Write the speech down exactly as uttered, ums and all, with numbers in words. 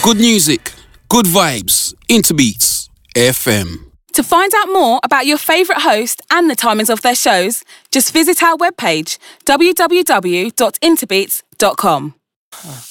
Good music, good vibes, Interbeats F M. To find out more about your favourite host and the timings of their shows, just visit our webpage, w w w dot interbeats dot com.